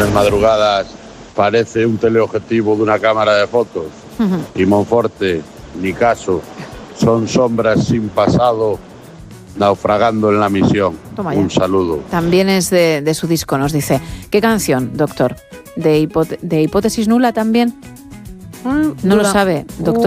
Buenas madrugadas. Parece un teleobjetivo de una cámara de fotos. Y Monforte, ni caso. Son sombras sin pasado, naufragando en la misión. Toma ya. Un saludo. También es de su disco, nos dice. ¿Qué canción, doctor? ¿De hipótesis nula también? No lo sabe, doctor.